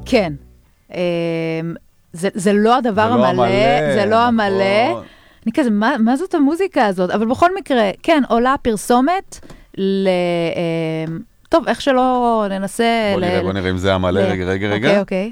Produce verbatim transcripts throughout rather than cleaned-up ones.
כן. זה, זה לא הדבר המלא, המלא, זה לא המלא. אני כזה, מה, מה זאת המוזיקה הזאת? אבל בכל מקרה, כן, עולה פרסומת ל... טוב, איך שלא ננסה... בוא נראה, בוא נראה אם זה המלא, רגע, רגע, רגע. אוקיי, אוקיי.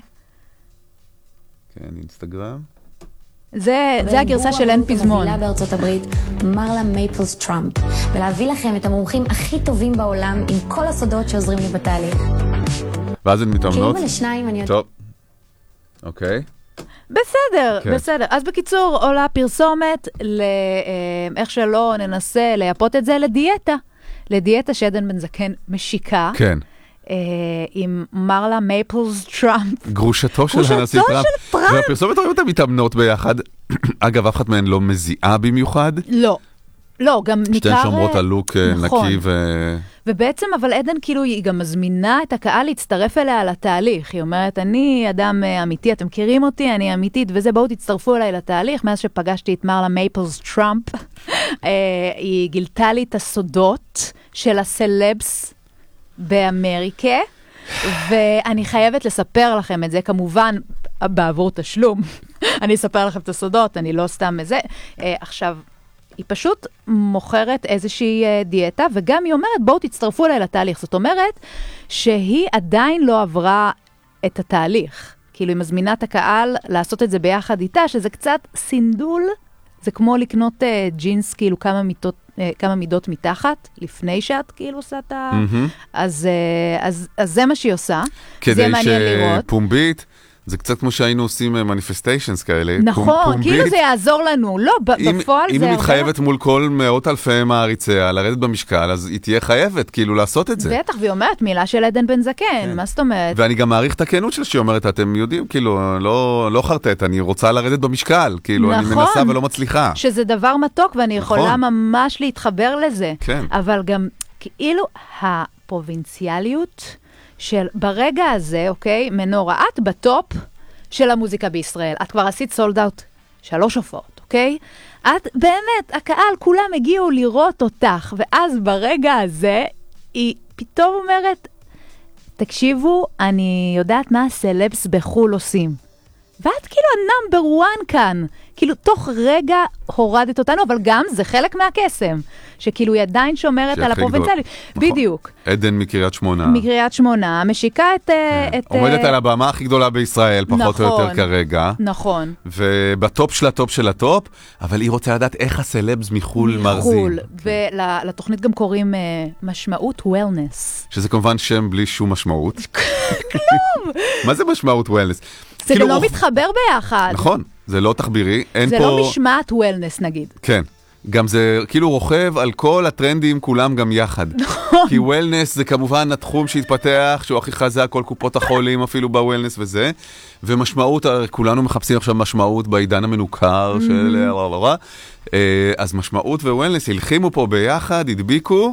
כן, אינסטגרם. זה, זה הגרסה של אין פזמון. המובילה בארצות הברית, מרלה מייפלס טראמפ, ולהביא לכם את המומחים הכי טובים בעולם עם כל הסודות שעוזרים לי בתהליך. ואז הן מתאמנות? כאילו לשניים אני... טוב. אוקיי. בסדר, כן. בסדר. אז בקיצור, עולה פרסומת לאיך שלא ננסה לייפות את זה לדיאטה. לדיאטה שעדן בן זקן משיקה. כן. עם מרלה מייפלס טראמפ. גרושתו של הנשיא טראמפ. גרושתו של טראמפ. והפרסומת רואים אותם מתאמנות ביחד. אגב, אף אחד מהן לא מזיעה במיוחד. לא. לא, גם ניכר... שתיהן שומרות על לוק נקי ו... ובעצם, אבל עדן כאילו היא גם מזמינה את הקהל להצטרף אליה לתהליך. היא אומרת, אני אדם אמיתי, אתם מכירים אותי, אני אמיתית, וזה בואו תצטרפו אליי לתהליך. מאז שפגשתי את מרלה מייפלס טראמפ, היא גילתה לי את הסודות של הסלבס באמריקה, ואני חייבת לספר לכם את זה, כמובן, בעבור תשלום. אני אספר לכם את הסודות, אני לא סתם איזה. עכשיו, היא פשוט מוכרת איזושהי דיאטה, וגם היא אומרת, בואו תצטרפו אליי לתהליך. זאת אומרת, שהיא עדיין לא עברה את התהליך. כאילו, היא מזמינה את הקהל לעשות את זה ביחד איתה, שזה קצת סינדול. זה כמו לקנות uh, ג'ינס, כאילו, כמה מידות, uh, כמה מידות מתחת, לפני שאת כאילו עושה את ה... Mm-hmm. אז, uh, אז, אז זה מה שהיא עושה. כדי שפומבית, זה קצת כמו שהיינו עושים מניפסטיישנס כאלה. נכון, פומבית, כאילו זה יעזור לנו. לא, אם, בפועל אם זה... אם היא מתחייבת מול כל מאות אלפי מעריציה, לרדת במשקל, אז היא תהיה חייבת, כאילו, לעשות את זה. בטח, והיא אומרת, מילה של עדן בן זקן, כן. מה זאת אומרת? ואני גם מעריך את הכנות שלה, שהיא אומרת, אתם יודעים, כאילו, לא, לא חרטט, אני רוצה לרדת במשקל, כאילו, נכון, אני מנסה ולא מצליחה. שזה דבר מתוק, ואני נכון. יכולה ממש להתחבר לזה. כן. אבל גם, כאילו, הפרובינציאליות של ברגע הזה, אוקיי, מנורה, את בטופ של המוזיקה בישראל. את כבר עשית סולד אאוט שלוש הופעות, אוקיי? את באמת, הקהל כולם הגיעו לראות אותך, ואז ברגע הזה היא פתאום אומרת, תקשיבו, אני יודעת מה הסלבס בחול עושים. ואת כאילו הנאמבר וואן כאן. כאילו תוך רגע הורדת אותנו, אבל גם זה חלק מהקסם. שכאילו היא עדיין שומרת על הפרובינציאליות. נכון. בדיוק. עדן מקריית שמונה. מקריית שמונה, משיקה את... כן. את עומדת uh... על הבמה הכי גדולה בישראל, פחות נכון, או יותר כרגע. נכון. ובטופ של הטופ של הטופ, אבל היא רוצה לדעת איך הסלבס מחול מרזים. מחול, ולתוכנית גם קוראים uh, משמעות וולנס. שזה כמובן שם בלי שום משמעות. כלום! מה זה משמעות וולנס? זה כאילו, לא מתחבר ביחד. נכון, זה לא תחבירי. זה פה... לא משמעת וולנס נגיד. כן. גם זה כאילו רוכב על כל הטרנדים כולם גם יחד. נכון. כי וולנס זה כמובן התחום שהתפתח, שהוא הכי חזק, כל קופות החולים אפילו בוולנס וזה. ומשמעות, כולנו מחפשים עכשיו משמעות בעידן המנוכר של... אז משמעות ווולנס הלחימו פה ביחד, הדביקו.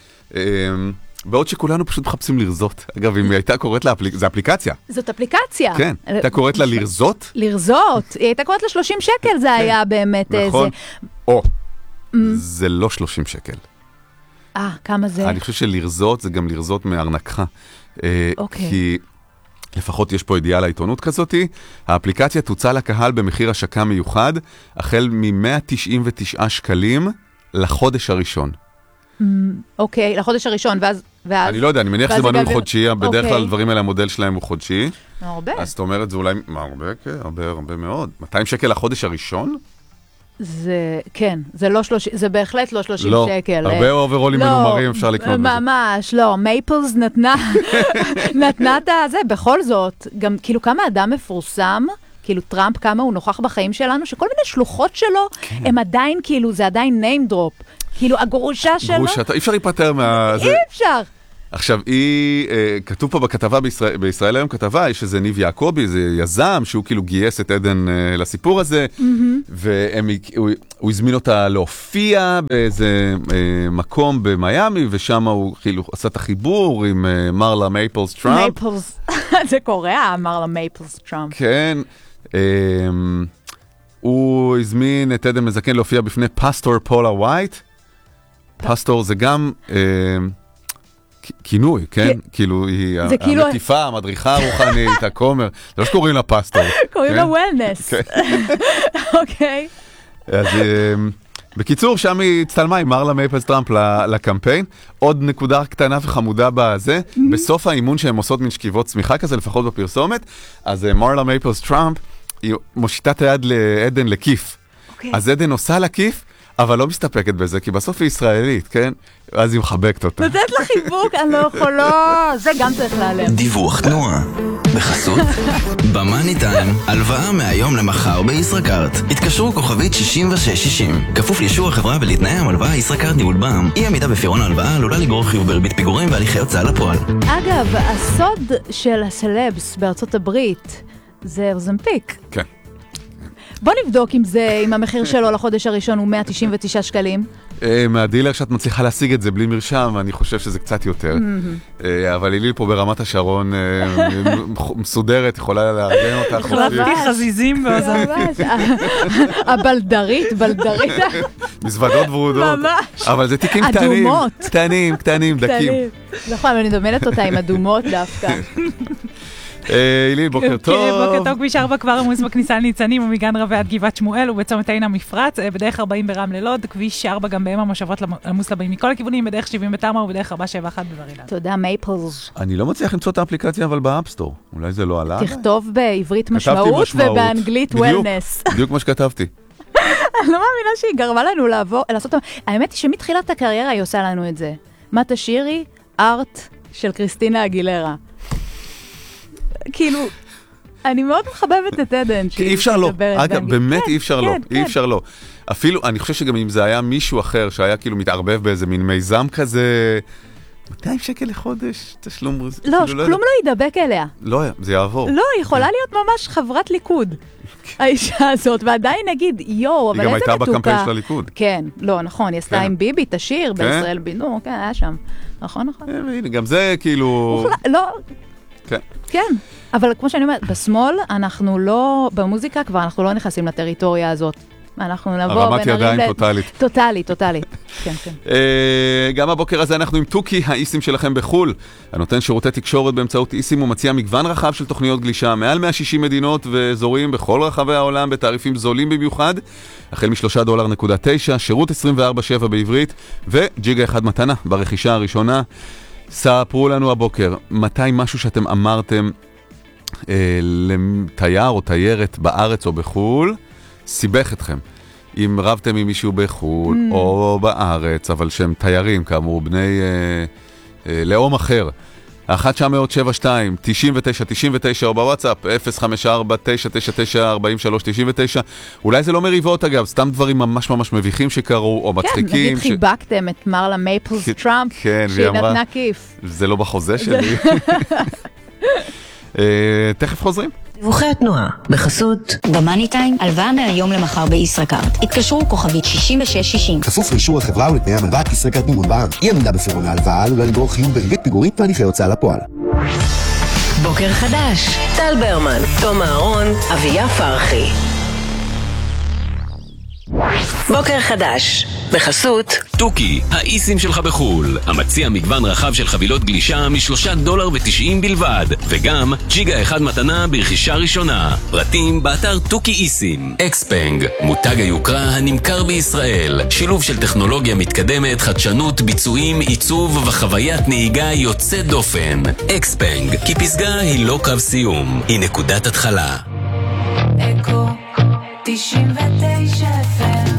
בעוד שכולנו פשוט מחפשים לרזות. אגב, אם היא הייתה קוראת לה, זה אפליקציה. זאת אפליקציה. כן. הייתה קוראת לה לרזות? לרזות. היא הייתה קוראת לה שלושים שקל, זה היה באמת איזה... נכון. או, זה לא שלושים שקל. אה, כמה זה? אני חושב שלרזות זה גם לרזות מארנקך. אוקיי. כי לפחות יש פה ידיעה לעיתונות כזאת. האפליקציה תוצא לקהל במחיר השקה מיוחד, החל מ-מאה תשעים ותשעה שקלים לחודש הראשון. אוקיי, לחודש הראשון, ואז... אני לא יודע, אני מניח שזה מנוי חודשי, בדרך כלל הדברים האלה, המודל שלהם הוא חודשי. הרבה. אז זאת אומרת, זה אולי... מה, הרבה? כן, הרבה, הרבה מאוד. מאתיים שקל לחודש הראשון? זה, כן, זה לא שלושים, זה בהחלט לא שלושים שקל. לא, הרבה אוברולים מנומרים אפשר לקנות בזה. ממש, לא, מייפלס נתנה, נתנה את זה, בכל זאת, גם כאילו כמה אדם מפורסם, כאילו טראמפ, כמה הוא נוכח בחיים שלנו, שכל מיני שלוחות שלו, הם עדיין כאילו, זה עדיין name drop. כאילו, הגרושה שלו... גרושה, אי אפשר להיפטר מה... אי אפשר. עכשיו, היא, כתוב פה בכתבה בישראל, בישראל היום כתבה, יש איזה ניב יעקובי, זה יזם, שהוא כאילו גייס את עדן לסיפור הזה, והוא הזמין אותה להופיע באיזה מקום במיימי, ושם הוא כאילו עשה את החיבור עם מרלה מייפלס טראמפ. מייפלס, זה קורה, מרלה מייפלס טראמפ. כן, הוא הזמין את עדן מזקן להופיע בפני פסטור פולה ווייט. פסטור זה גם... כינוי, כן? כאילו, היא המטיפה, המדריכה הרוחנית, הכומר. זה לא שקוראים לה פסטור. קוראים לה וולנס. אוקיי. אז בקיצור, שם היא הצטלמה עם מרלה מייפלס טראמפ לקמפיין. עוד נקודה קטנה וחמודה בזה, בסוף האימון שהם עושות מן שכיבות צמיחה כזה, לפחות בפרסומת, אז מרלה מייפלס טראמפ, היא מושיטה את היד לעדן לכיף. אז עדן עושה לה כיף, אבל לא מסתפקת בזה, כי בסוף היא ישראלית, כן? אז היא מחבקת אותה. נותנת לה חיבוק, אני לא יכולה, זה גם צריך להיעלם. דיווח תנועה, בחסות, במאני טיים, הלוואה מהיום למחר בישראכרט. התקשרו כוכבית שישים ושש שישים. כפוף לאישור החברה ולתנאי המלוואה ישראכרט ניהול בע"מ. אי עמידה בפירעון ההלוואה עלולה לגרור חיוב בריבית פיגורים והליכי הוצאה לפועל. אגב, הסוד של הסלבס בארצות הברית זה אוזמפיק. כן. בוא נבדוק אם זה, אם המחיר שלו לחודש הראשון הוא מאה תשעים ותשעה שקלים. מהדילר שאת מצליחה להשיג את זה בלי מרשם, אני חושב שזה קצת יותר. אבל היא לי פה ברמת השרון מסודרת, יכולה לארגן אותה. החלפתי חזיזים באוזן. הבלדרית, בלדרית. מזוודות ורודות. ממש. אבל זה תיקים קטנים. אדומות. קטנים, קטנים, דקים. נכון, אני דומנת אותה עם אדומות דווקא. אילי, בוקר טוב. בוקר טוב, כביש ארבע כבר עמוס בכניסה לניצנים ומגן רבי עד גבעת שמואל ובצומת עין המפרץ, בדרך ארבעים ברמלה לוד, כביש ארבע גם באם המושבות עמוס לבאים מכל הכיוונים, בדרך שבעים בתמר ובדרך ארבע שבע אחת בבר אילן. תודה, מייפלס. אני לא מצליח למצוא את האפליקציה אבל באפסטור, אולי זה לא עלה. תכתוב בעברית משמעות ובאנגלית וולנס. בדיוק מה שכתבתי. אני לא מאמינה שהיא גרמה לנו לעבור, לעשות... האמת היא שמתחילת הקריירה היא עושה לנו את זה. מה תשאירי? ארט של קריסטינה אגילרה. כאילו, אני מאוד מחבבת את עדן. אי אפשר לא, אגב, באמת אי אפשר לא, אי אפשר לא. אפילו, אני חושב שגם אם זה היה מישהו אחר, שהיה כאילו מתערבב באיזה מין מיזם כזה, מאתיים שקל לחודש, תשלום... לא, כלום לא ידבק אליה. לא, זה יעבור. לא, היא יכולה להיות ממש חברת ליכוד, האישה הזאת, ועדיין נגיד, יו, אבל איזה מתוקה. היא גם הייתה בקמפיין של הליכוד. כן, לא, נכון, היא עשתה עם ביבי, תשיר, בישראל בינו, כן, היה שם. נכון, נכון. הנה, גם זה כאילו... לא... כן. כן, אבל כמו שאני אומרת, בשמאל אנחנו לא, במוזיקה כבר אנחנו לא נכנסים לטריטוריה הזאת. אנחנו נבוא הרמת ידיים טוטלית. טוטלית, טוטלית. כן, כן. גם הבוקר הזה אנחנו עם טוקי, האיסים שלכם בחול. הנותן שירותי תקשורת באמצעות איסים ומציע מגוון רחב של תוכניות גלישה, מעל מאה ושישים מדינות ואזורים בכל רחבי העולם בתעריפים זולים במיוחד, החל משלושה דולר נקודה תשע, שירות עשרים וארבע שבע בעברית, וג'יגה אחד מתנה ברכישה הראשונה. ספרו לנו הבוקר, מתי משהו שאתם אמרתם אה, לתייר או תיירת בארץ או בחול, סיבך אתכם. אם רבתם עם מישהו בחול mm. או בארץ, אבל שהם תיירים כאמור, בני אה, אה, לאום אחר. אחת תשע אפס שבע שתיים תשעים ותשע תשעים ותשע או בוואטסאפ אפס חמש ארבע תשע תשע תשע ארבעים ושלוש תשעים ותשע. אולי זה לא מריבות אגב, סתם דברים ממש ממש מביכים שקרו או מצחיקים. כן, נגיד חיבקתם את מרלה מייפלס טראמפ, שהיא נתנה כיף. זה לא בחוזה שלי. תכף חוזרים. דיווחי התנועה, בחסות במאני טיים, הלוואה מהיום למחר בישראכרט. התקשרו כוכבית שישים ושש שישים. כפוף לאישור החברה ולתנאי המלוואה ישראכרט ניהול בע"מ. אי עמידה בפירעון ההלוואה עלולה לגרור חיוב בריבית פיגורים והליכי הוצאה לפועל. בוקר חדש, טל ברמן, תום אהרון, אביה פרחי. בוקר חדש, בחסות טוקי, האיסים שלך בחול, המציע מגוון רחב של חבילות גלישה משלושה דולר ותשעים בלבד, וגם ג'יגה אחד מתנה ברכישה ראשונה. פרטים באתר טוקי איסים. אקספנג, מותג היוקרה הנמכר בישראל, שילוב של טכנולוגיה מתקדמת, חדשנות, ביצועים, עיצוב וחוויית נהיגה יוצא דופן. אקספנג, כי פסגה היא לא קו סיום, היא נקודת התחלה. אקו תשעים ותשע אף אם.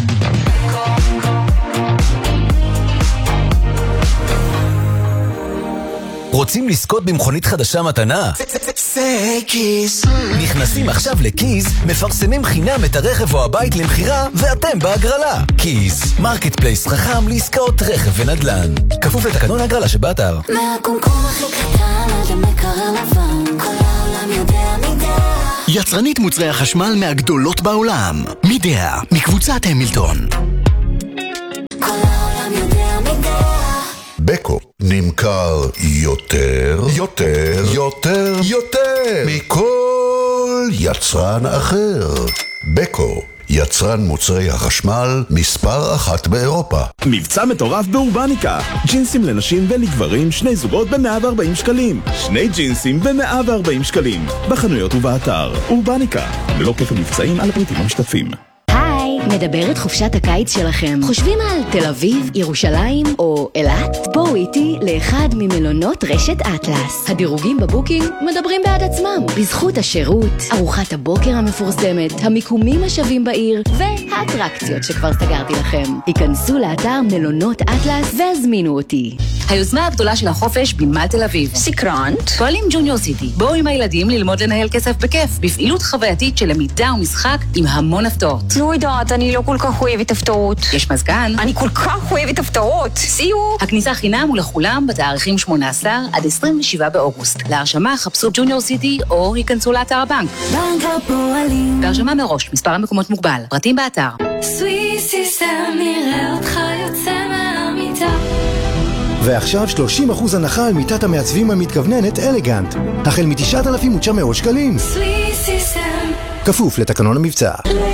רוצים לזכות במכונית חדשה מתנה? זה כיס. נכנסים עכשיו לכיס, מפרסמים חינם את הרכב או הבית למחירה, ואתם בהגרלה. כיס, מרקט פלייס חכם לעסקאות רכב ונדל"ן. כפוף לתקנון ההגרלה שבאתר. מהקומקום הכי קטן עד המקרר לבן, כל העולם יודע מידה. יצרנית מוצרי החשמל מהגדולות בעולם. מידה, מקבוצת המילטון. כל העולם יודע מידה. בקו נמכר יותר, יותר, יותר, יותר מכל יצרן אחר. בקו יצרן מוצרי החשמל מספר אחת באירופה. מבצע מטורף באורבניקה. ג'ינסים לנשים ולגברים, שני זוגות ב-מאה וארבעים שקלים. שני ג'ינסים ב-מאה וארבעים שקלים. בחנויות ובאתר. אורבניקה. ללא כפל מבצעים על הפריטים המשתתפים. היי, מדברת חופשת הקיץ שלכם. חושבים על תל אביב, ירושלים או אילת? בואו איתי לאחד ממלונות רשת אטלס. הדירוגים בבוקינג מדברים בעד עצמם. בזכות השירות, ארוחת הבוקר המפורסמת, המיקומים השווים בעיר והאטרקציות שכבר סגרתי לכם. היכנסו לאתר מלונות אטלס והזמינו אותי. היוזמה הגדולה של החופש בנמל תל אביב. סקרנט. פועלים ג'וניור סיטי. בואו עם הילדים ללמוד לנהל כסף בכיף. בפעילות חווייתית של למידה ומשחק עם המון הפתעות. לא יודעת, אני לא כל כך אוהבת הפתעות. יש מזגן. אני כל כך אוהבת הפתעות. סיור. הכניסה חינם ולכולם בתאריכים שמונה עשר עד עשרים ושבעה באוגוסט. להרשמה חפשו ג'וניור סיטי או ייכנסו לאתר הבנק. בנק הפועלים. בהרשמה מראש, מספר המקומות מוגבל. פרטים באתר. סוויסיסטם, נראה אותך יוצא מהמיטה. ועכשיו שלושים אחוז הנחה על מיטת המעצבים המתכווננת אלגנט. החל מ-תשעת אלפים ותשע מאות שקלים. סוויסיסטם. כפוף לתקנון המבצע.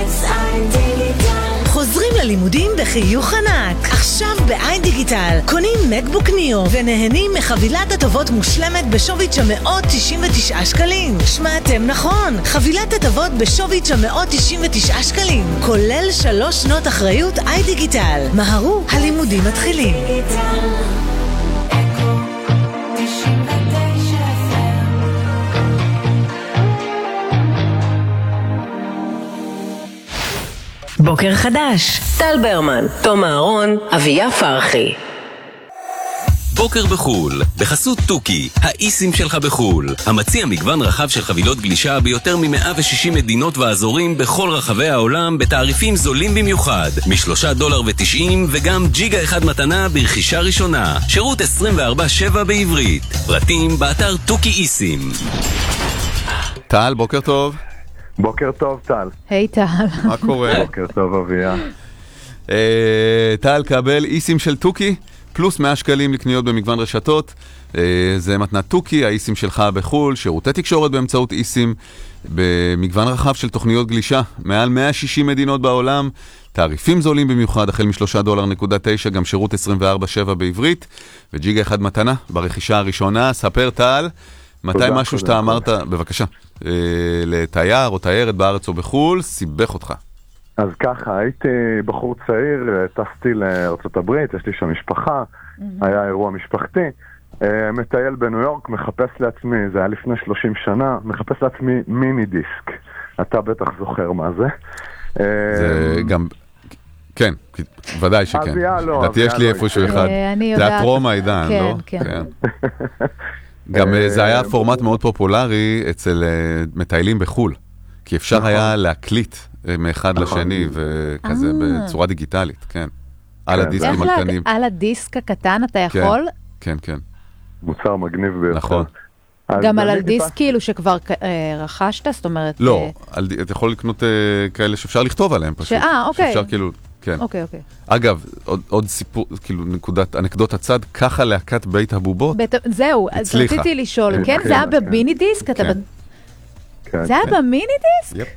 חוזרים ללימודים בחיוך ענק. עכשיו בעין דיגיטל. קונים מקבוק ניאו ונהנים מחבילת הטבות מושלמת בשווי תשע מאות תשעים ותשעה שקלים. שמעתם נכון. חבילת הטבות בשווי תשע מאות תשעים ותשעה שקלים. כולל שלוש שנות אחריות עין דיגיטל. מהרו, הלימודים מתחילים. בוקר חדש, טל ברמן, תום אהרון, אביה פרחי. בוקר בחול, בחסות טוקי, האיסים שלך בחול. המציע מגוון רחב של חבילות גלישה ביותר מ-מאה ושישים מדינות ואזורים בכל רחבי העולם בתעריפים זולים במיוחד, משלושה דולר ותשעים וגם ג'יגה אחד מתנה ברכישה ראשונה. שירות עשרים וארבע שבע בעברית. פרטים באתר טוקי איסים. טל, בוקר טוב. בוקר טוב, טל. היי, טל. מה קורה? בוקר טוב, אביה. טל, קבל איסים של טוקי, פלוס מאה שקלים לקניות במגוון רשתות. זה מתנת טוקי, האיסים שלך בחול, שירותי תקשורת באמצעות איסים, במגוון רחב של תוכניות גלישה, מעל מאה ושישים מדינות בעולם, תעריפים זולים במיוחד, החל משלושה דולר נקודה תשע, גם שירות עשרים וארבע שבע בעברית, וג'יגה אחד מתנה ברכישה הראשונה. ספר, טל, מתי משהו שאתה אמרת, בבקשה, לתייר או תיירת בארץ או בחול, סיבך אותך? אז ככה, הייתי בחור צעיר, טסתי לארצות הברית, יש לי שם משפחה, היה אירוע משפחתי, מטייל בניו יורק, מחפש לעצמי, זה היה לפני שלושים שנה, מחפש לעצמי מיני דיסק. אתה בטח זוכר מה זה. זה גם... כן, ודאי שכן. אביה לא. לדעתי יש לי איפשהו אחד. זה היה טרום העידן, לא? כן, כן. גם זה היה פורמט מאוד פופולרי אצל מטיילים בחול, כי אפשר היה להקליט מאחד לשני וכזה בצורה דיגיטלית, כן. על הדיסקים הקטנים. על הדיסק הקטן אתה יכול? כן, כן. מוצר מגניב ביותר. נכון. גם על הדיסק כאילו שכבר רכשת, זאת אומרת... לא, אתה יכול לקנות כאלה שאפשר לכתוב עליהם פשוט. אה, אוקיי. שאפשר כאילו... כן. אוקיי, אוקיי. אגב, עוד, עוד סיפור, כאילו נקודת, אנקדוט הצד, ככה להקת בית הבובות. בית, זהו, אז רציתי לשאול, כן? זה היה במיני דיסק? זה היה במיני דיסק? יפ.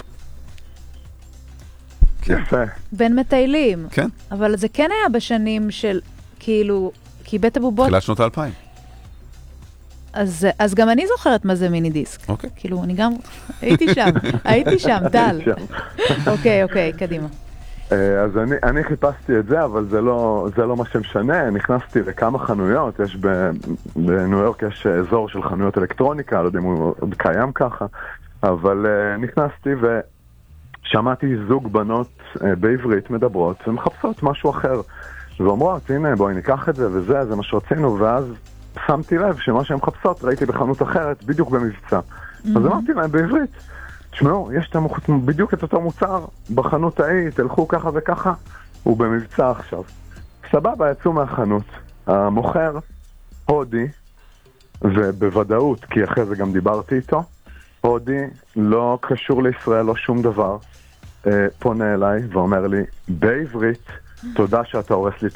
יפה. בין מטיילים. כן. אבל זה כן היה בשנים של, כאילו, כי בית הבובות... תחילת שנות האלפיים. אז, אז גם אני זוכרת מה זה מיני דיסק. אוקיי. כאילו, אני גם הייתי שם, הייתי שם, טל. אוקיי, אוקיי, קדימה. אז אני, אני חיפשתי את זה, אבל זה לא, זה לא מה שמשנה. נכנסתי לכמה חנויות, יש בניו יורק יש אזור של חנויות אלקטרוניקה, לא יודע אם הוא עוד קיים ככה, אבל נכנסתי ושמעתי זוג בנות בעברית מדברות ומחפשות משהו אחר. ואומרות, הנה בואי ניקח את זה וזה, זה מה שרצינו, ואז שמתי לב שמה שהן מחפשות ראיתי בחנות אחרת, בדיוק במבצע. אז אמרתי להם בעברית, תשמעו, יש בדיוק את אותו מוצר בחנות ההיא, תלכו ככה וככה, הוא במבצע עכשיו. סבבה, יצאו מהחנות. המוכר, הודי, ובוודאות, כי אחרי זה גם דיברתי איתו, הודי לא קשור לישראל, לא שום דבר, פונה אליי ואומר לי, בעברית, תודה שאתה הורס לי את